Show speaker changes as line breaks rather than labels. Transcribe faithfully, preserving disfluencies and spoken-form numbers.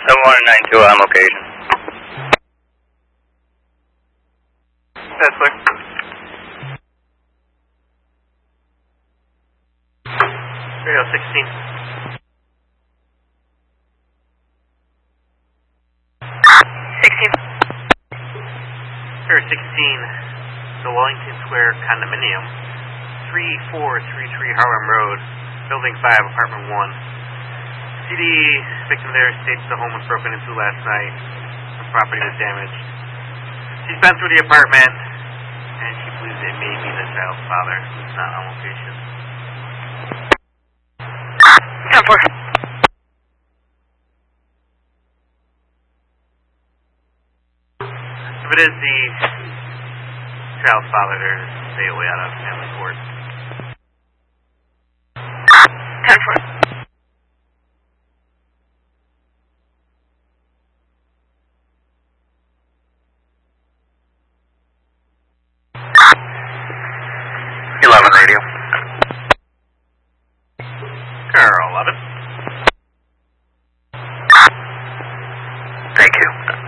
seven one nine two on location.
That's clear. Radio sixteen.
sixteen.
Radio sixteen, the Wellington Square Condominium, three four three three Harlem Road, Building five, Apartment one. C D victim there states the home was broken into last night. The property was damaged. She's been through the apartment, and she believes it may be the child's father, who's not on location.
ten four.
If it is the child's father, there's stay away out of family court.
ten four.
eleven radio.
Car eleven.
Thank you.